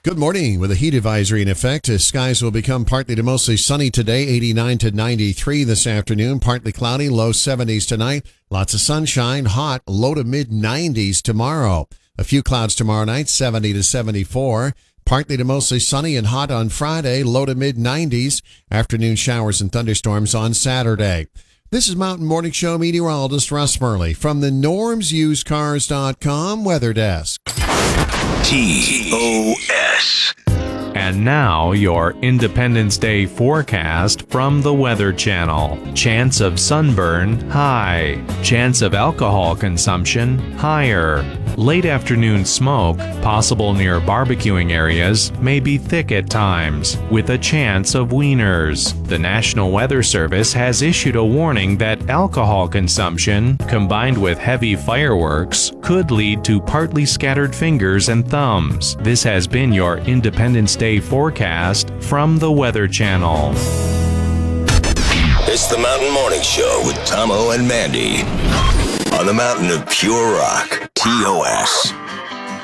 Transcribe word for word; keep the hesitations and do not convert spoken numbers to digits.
Good morning. With a heat advisory in effect, uh, skies will become partly to mostly sunny today, eighty-nine to ninety-three this afternoon, partly cloudy, low seventies tonight, lots of sunshine, hot, low to mid nineties tomorrow. A few clouds tomorrow night, seventy to seventy-four, partly to mostly sunny and hot on Friday, low to mid nineties, afternoon showers and thunderstorms on Saturday. This is Mountain Morning Show meteorologist Russ Murley from the norms used cars dot com Weather Desk. T O S. And now, your Independence Day forecast from the Weather Channel. Chance of sunburn, high. Chance of alcohol consumption, higher. Late afternoon smoke, possible near barbecuing areas, may be thick at times, with a chance of wieners. The National Weather Service has issued a warning that alcohol consumption, combined with heavy fireworks, could lead to partly scattered fingers and thumbs. This has been your Independence Day forecast from the Weather Channel. It's the Mountain Morning Show with Tomo and Mandy on the mountain of pure rock, T O S.